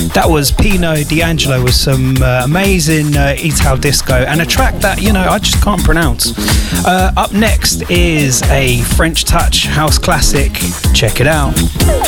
That was Pino D'Angelo with some amazing Ital disco and a track that, you know, I just can't pronounce. Up next is a French touch house classic. Check it out.